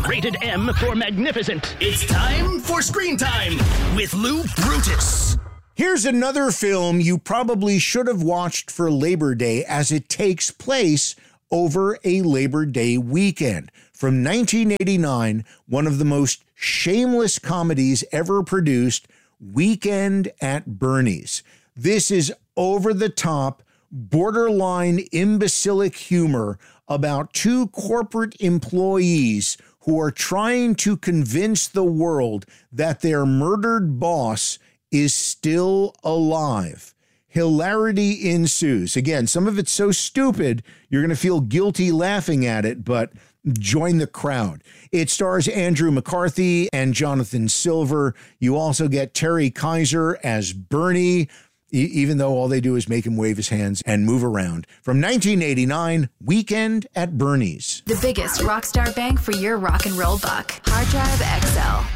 Rated M for magnificent. It's time for Screen Time with Lou Brutus. Here's another film you probably should have watched for Labor Day, as it takes place over a Labor Day weekend. From 1989, one of the most shameless comedies ever produced, Weekend at Bernie's. This is over-the-top, borderline imbecilic humor about two corporate employees who are trying to convince the world that their murdered boss is still alive. Hilarity ensues. Again, some of it's so stupid, you're going to feel guilty laughing at it, but join the crowd. It stars Andrew McCarthy and Jonathan Silver. You also get Terry Kaiser as Bernie, even though all they do is make him wave his hands and move around. From 1989, Weekend at Bernie's. The biggest rock star bang for your rock and roll buck. Hard Drive XL.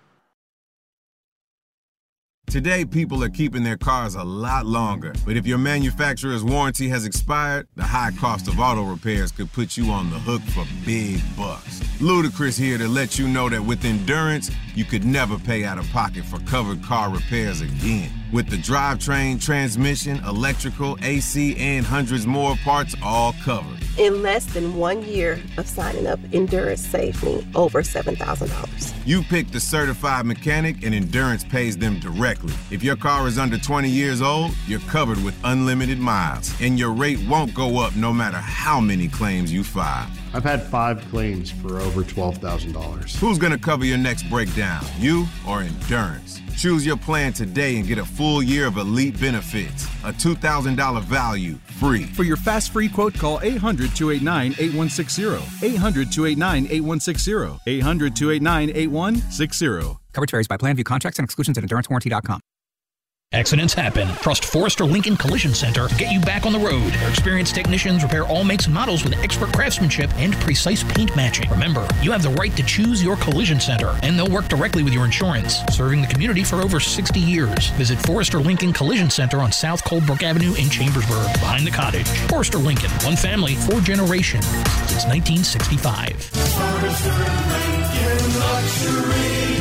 Today, people are keeping their cars a lot longer. But if your manufacturer's warranty has expired, the high cost of auto repairs could put you on the hook for big bucks. Ludacris here to let you know that with Endurance, you could never pay out of pocket for covered car repairs again. With the drivetrain, transmission, electrical, AC, and hundreds more parts all covered. In less than 1 year of signing up, Endurance saved me over $7,000. You pick the certified mechanic and Endurance pays them directly. If your car is under 20 years old, you're covered with unlimited miles, and your rate won't go up no matter how many claims you file. I've had 5 claims for over $12,000. Who's gonna cover your next breakdown, you or Endurance? Choose your plan today and get a full year of elite benefits. A $2,000 value, free. For your fast free quote, call 800-289-8160. 800-289-8160. 800-289-8160. Coverage varies by plan. View contracts and exclusions at endurancewarranty.com. Accidents happen. Trust Forrester Lincoln Collision Center to get you back on the road. Their experienced technicians repair all makes and models with expert craftsmanship and precise paint matching. Remember, you have the right to choose your collision center, and they'll work directly with your insurance. Serving the community for over 60 years. Visit Forrester Lincoln Collision Center on South Coldbrook Avenue in Chambersburg, behind the cottage. Forrester Lincoln, one family, 4 generations, since 1965. Forrester Lincoln Luxury.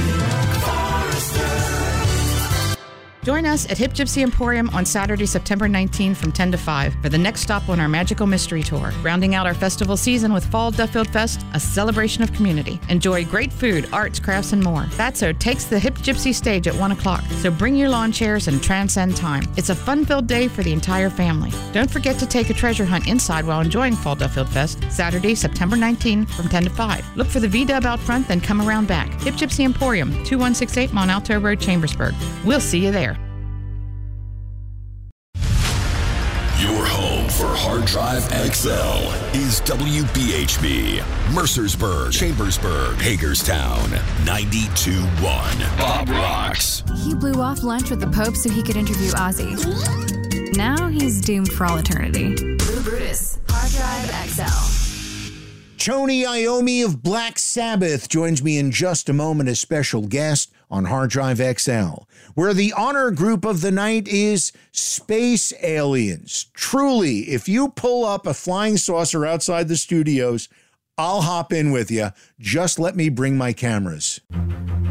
Join us at Hip Gypsy Emporium on Saturday, September 19 from 10 to 5 for the next stop on our Magical Mystery Tour. Rounding out our festival season with Fall Duffield Fest, a celebration of community. Enjoy great food, arts, crafts, and more. Fatso takes the Hip Gypsy stage at 1 o'clock, so bring your lawn chairs and transcend time. It's a fun-filled day for the entire family. Don't forget to take a treasure hunt inside while enjoying Fall Duffield Fest, Saturday, September 19 from 10 to 5. Look for the V-Dub out front, then come around back. Hip Gypsy Emporium, 2168 Mont Alto Road, Chambersburg. We'll see you there. Your home for Hard Drive XL is WBHB, Mercersburg, Chambersburg, Hagerstown, 92.1. Bob Rocks. He blew off lunch with the Pope so he could interview Ozzy. Now he's doomed for all eternity. Lou Brutus, Hard Drive XL. Tony Iommi of Black Sabbath joins me in just a moment as special guest on Hard Drive XL, where the honor group of the night is Space Aliens. Truly, if you pull up a flying saucer outside the studios, I'll hop in with you. Just let me bring my cameras.